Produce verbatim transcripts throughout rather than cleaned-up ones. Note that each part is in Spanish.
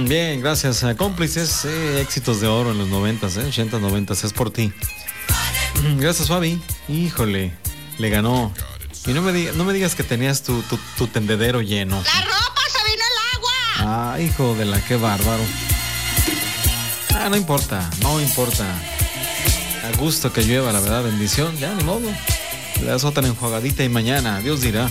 Bien, gracias a Cómplices, eh, éxitos de oro en los noventas, eh, ochentas, noventas, es por ti. Gracias, Fabi. Híjole, le ganó. Y no me, diga, no me digas que tenías tu, tu, tu tendedero lleno. ¡La ropa se vino al agua! Ah, hijo de la, qué bárbaro. Ah, no importa, no importa. A gusto que llueva, la verdad, bendición, ya, ni modo. Le das otra enjuagadita y mañana, Dios dirá.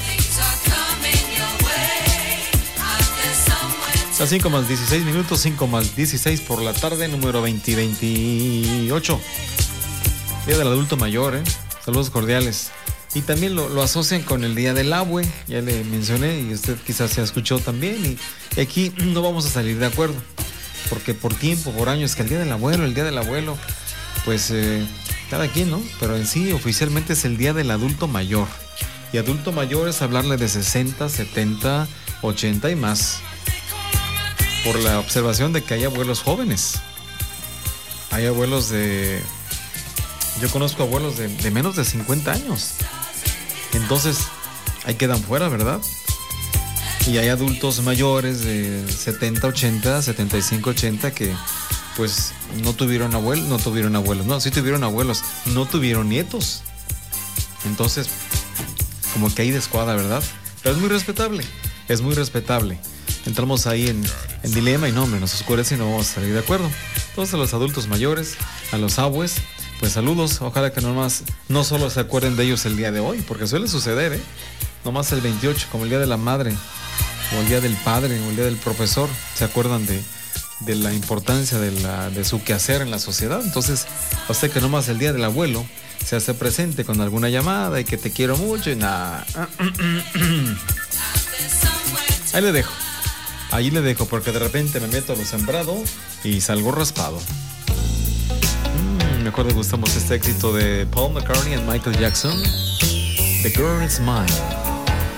Las cinco más dieciséis minutos, cinco más dieciséis por la tarde, número veinte veintiocho. Día del adulto mayor, ¿eh? Saludos cordiales. Y también lo, lo asocian con el día del abue, ya le mencioné y usted quizás se escuchó también. Y aquí no vamos a salir de acuerdo, porque por tiempo, por años, que el día del abuelo, el día del abuelo, pues eh, cada quien, ¿no? Pero en sí, oficialmente es el día del adulto mayor. Y adulto mayor es hablarle de sesenta, setenta, ochenta y más. Por la observación de que hay abuelos jóvenes. Hay abuelos de... Yo conozco abuelos de, de menos de cincuenta años. Entonces, ahí quedan fuera, ¿verdad? Y hay adultos mayores de setenta, ochenta, setenta y cinco, ochenta que pues no tuvieron abuelos, no tuvieron abuelos, no, sí tuvieron abuelos, no tuvieron nietos. Entonces, como que ahí descuadra, ¿verdad? Pero es muy respetable, es muy respetable. Entramos ahí en, en dilema y no, hombre, nos oscurece y no vamos a salir de acuerdo. Entonces a los adultos mayores, a los abues, pues saludos. Ojalá que nomás no solo se acuerden de ellos el día de hoy, porque suele suceder, ¿eh? Nomás el veintiocho, como el día de la madre, o el día del padre, o el día del profesor, se acuerdan de, de la importancia de, la, de su quehacer en la sociedad. Entonces, a usted que nomás el día del abuelo se hace presente con alguna llamada y que te quiero mucho y nada. Ahí le dejo. Ahí le dejo porque de repente me meto a lo sembrado y salgo raspado. Mm, mejor degustamos este éxito de Paul McCartney y Michael Jackson. The Girl Is Mine.